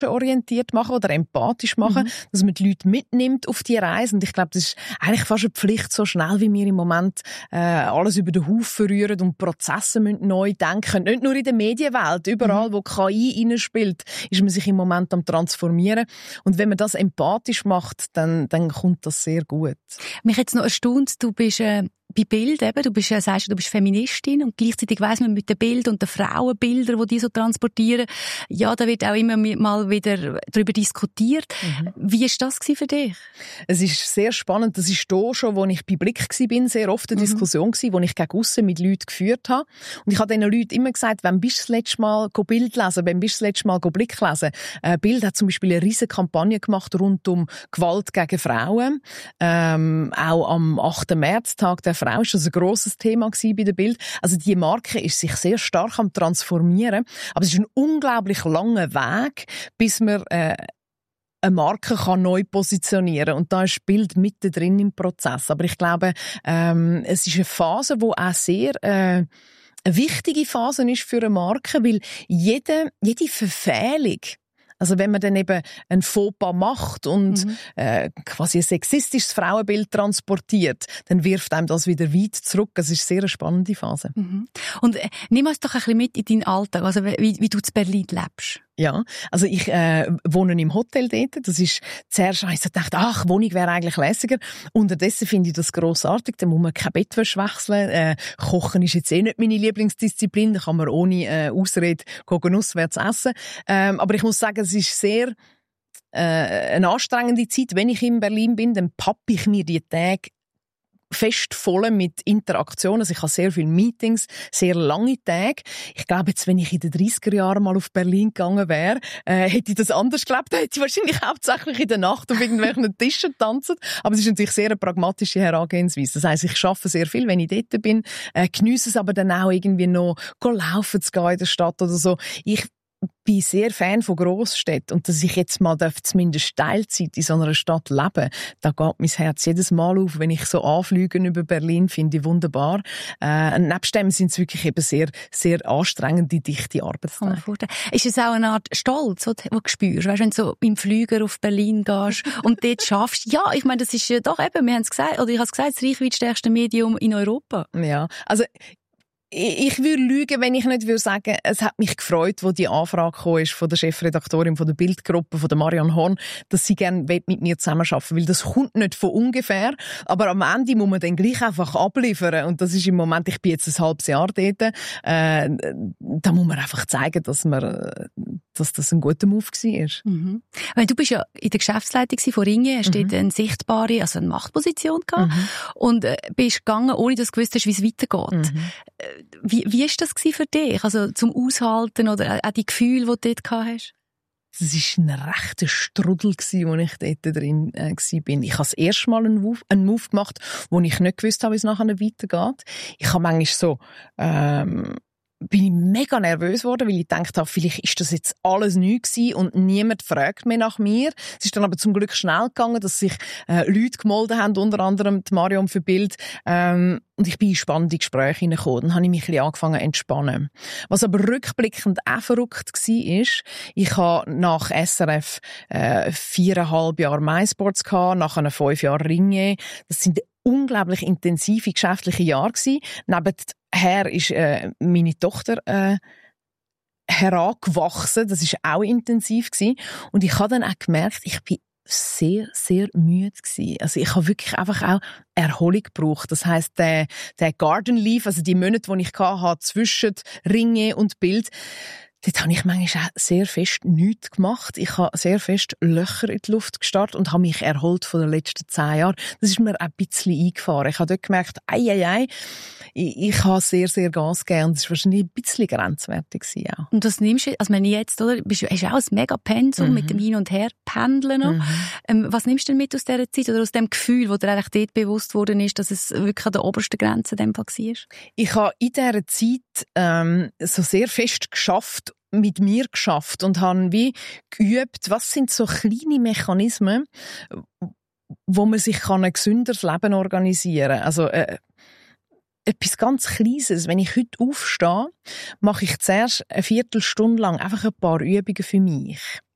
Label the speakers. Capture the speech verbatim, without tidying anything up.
Speaker 1: orientiert machen oder empathisch machen, mhm. dass man die Leute mitnimmt auf die Reise. Und ich glaube, das ist eigentlich fast eine Pflicht, so schnell wie wir im Moment äh, alles über den Haufen rühren und Prozesse müssen neu denken. Nicht nur in der Medienwelt, überall, mhm. wo K I reinspielt, ist man sich im Moment am Transformieren. Und wenn man das empathisch macht, dann, dann kommt das sehr gut.
Speaker 2: Mich jetzt noch erstaunt, du bist äh, bei Bild eben, du bist, äh, sagst, du bist Feministin und gleichzeitig weiss man mit den Bildern und den Frauenbildern, die die so transportieren, ja, da wird auch immer mal wieder darüber diskutiert. Mhm. Wie war das für dich?
Speaker 1: Es ist sehr spannend. Das ist hier schon, als ich bei Blick war, sehr oft eine mhm. Diskussion gewesen, die ich gegen aussen mit Leuten geführt habe. Und ich habe diesen Leuten immer gesagt, wann bist du das letzte Mal Bild lesen, wann bist du das letzte Mal Blick lesen? Äh, Bild hat zum Beispiel eine riesige Kampagne gemacht rund um Gewalt gegen Frauen. Ähm, auch am achten Märztag der Frau ist das ein grosses Thema gewesen bei der Bild. Also die Marke ist sich sehr stark am Transformieren. Aber es ist ein unglaublich langer Weg, bis man äh, eine Marke kann neu positionieren. Und da ist Bild mittendrin im Prozess. Aber ich glaube, ähm, es ist eine Phase, die auch sehr äh, eine wichtige Phase ist für eine Marke, weil jede, jede Verfehlung, also wenn man dann eben ein Fauxpas macht und mhm. äh, quasi ein sexistisches Frauenbild transportiert, dann wirft einem das wieder weit zurück. Es ist eine sehr spannende Phase.
Speaker 2: Mhm. Und äh, nimm uns doch ein bisschen mit in deinen Alltag, also wie, wie du in Berlin lebst.
Speaker 1: Ja, also ich äh, wohne im Hotel dort. Das ist zuerst, ich dachte, ach, Wohnung wäre eigentlich lässiger. Unterdessen finde ich das grossartig. Da muss man kein Bettwäsche wechseln. Äh, Kochen ist jetzt eh nicht meine Lieblingsdisziplin. Da kann man ohne äh, Ausrede gehen auswärts essen. Ähm, aber ich muss sagen, es ist sehr äh, eine anstrengende Zeit. Wenn ich in Berlin bin, dann pappe ich mir die Tage fest voll mit Interaktion. Also ich habe sehr viele Meetings, sehr lange Tage. Ich glaube, jetzt, wenn ich in den dreissiger Jahren mal auf Berlin gegangen wäre, äh, hätte ich das anders gelebt. Da hätte ich wahrscheinlich hauptsächlich in der Nacht auf irgendwelchen Tischen tanzen. Aber es ist natürlich sehr eine pragmatische Herangehensweise. Das heisst, ich arbeite sehr viel, wenn ich dort bin, äh, geniesse es aber dann auch irgendwie noch, laufen zu gehen in der Stadt oder so. Ich bin sehr Fan von Grossstädten und dass ich jetzt mal darf, zumindest Teilzeit in so einer Stadt leben, da geht mein Herz jedes Mal auf, wenn ich so Anflüge über Berlin finde, ich wunderbar. Äh, nebst dem sind es wirklich eben sehr, sehr anstrengende, dichte Arbeitstage.
Speaker 2: Ist es auch eine Art Stolz, den du spürst, weißt, wenn du so im Flüger auf Berlin gehst und dort schaffst? Ja, ich meine, das ist doch eben, wir haben es gesagt, oder ich habe es gesagt, das reichweitstärkste Medium in Europa.
Speaker 1: Ja, also ich würde lügen, wenn ich nicht würde sagen, es hat mich gefreut, wo die Anfrage gekommen ist von der Chefredaktorin von der Bildgruppe, von der Marianne Horn, dass sie gerne mit mir zusammenarbeiten will, weil das kommt nicht von ungefähr, aber am Ende muss man dann gleich einfach abliefern und das ist im Moment, ich bin jetzt ein halbes Jahr dort, äh, da muss man einfach zeigen, dass man, dass das ein guter Move war.
Speaker 2: Mhm. Weil du bist ja in der Geschäftsleitung von Ringe, hast mhm. dort eine sichtbare, also eine Machtposition gehabt mhm. und äh, bist gegangen, ohne dass du gewusst hast, wie es weitergeht. Mhm. Wie, wie war das für dich? Also zum Aushalten oder auch die Gefühle, die du dort gehabt hast?
Speaker 1: Das war ein rechter Strudel, als ich dort drin äh, war. Ich habe das erste Mal einen Move, einen Move gemacht, wo ich nicht gewusst habe, wie es nachher weitergeht. Ich habe manchmal so... Ähm, bin ich mega nervös geworden, weil ich gedacht habe, vielleicht ist das jetzt alles neu gewesen und niemand fragt mehr nach mir. Es ist dann aber zum Glück schnell gegangen, dass sich äh, Leute gemeldet haben, unter anderem die Marion für Bild. Ähm, und ich bin in spannende Gespräche hineingekommen. Dann habe ich mich ein bisschen angefangen zu entspannen. Was aber rückblickend auch verrückt war, ist, ich habe nach S R F äh, viereinhalb Jahre MySports gehabt, nachher fünf Jahre Ringe. Das sind unglaublich intensive geschäftliche Jahre gewesen. Nebenher ist äh, meine Tochter äh, herangewachsen. Das ist auch intensiv gewesen. Und ich habe dann auch gemerkt, ich bin sehr, sehr müde gewesen. Also ich habe wirklich einfach auch Erholung gebraucht. Das heisst, der, der Garden Leave, also die Monate, die ich hatte, zwischen Ringe und Bild, dort habe ich manchmal auch sehr fest nichts gemacht. Ich habe sehr fest Löcher in die Luft gestarrt und habe mich erholt von den letzten zehn Jahren. Das ist mir auch ein bisschen eingefahren. Ich habe dort gemerkt, ei, ei, ei, ich, ich habe sehr, sehr Gas gegeben und das war wahrscheinlich ein bisschen grenzwertig auch.
Speaker 2: Und das nimmst du, also wenn ich jetzt, oder, bist du, hast du auch ein mega Pensum mhm. mit dem Hin- und Her-Pendeln noch. Mhm. Ähm, was nimmst du denn mit aus dieser Zeit oder aus dem Gefühl, wo dir eigentlich dort bewusst worden ist, dass es wirklich an der obersten Grenze in dem Fall war?
Speaker 1: Ich habe in dieser Zeit ähm, so sehr fest geschafft, mit mir geschafft und habe wie geübt, was sind so kleine Mechanismen, wo man sich kann ein gesünderes Leben organisieren kann. Also äh, etwas ganz Kleines. Wenn ich heute aufstehe, mache ich zuerst eine Viertelstunde lang einfach ein paar Übungen für mich.